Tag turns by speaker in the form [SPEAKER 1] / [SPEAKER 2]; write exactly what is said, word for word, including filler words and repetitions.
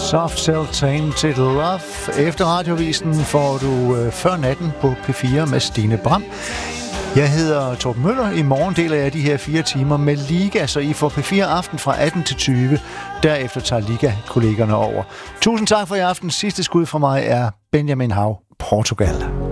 [SPEAKER 1] Soft Cell Tainted Love. Efter radiovisen får du øh, før natten på P fire med Stine Bram. Jeg hedder Torben Møller. I morgen deler jeg de her fire timer med Liga, så I får P fire Aften fra atten til tyve. Derefter tager Liga-kollegerne over. Tusind tak for i aften. Sidste skud fra mig er Benjamin Hav, Portugal.